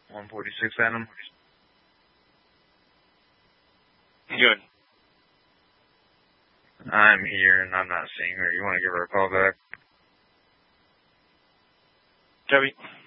146 Adam. Good. I'm here and I'm not seeing her. You want to give her a call back? Copy.